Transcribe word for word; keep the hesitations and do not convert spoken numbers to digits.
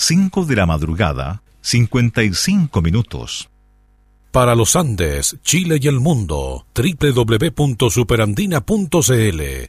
cinco de la madrugada, cincuenta y cinco minutos. Para los Andes, Chile y el mundo, doble u doble u doble u punto superandina punto c l.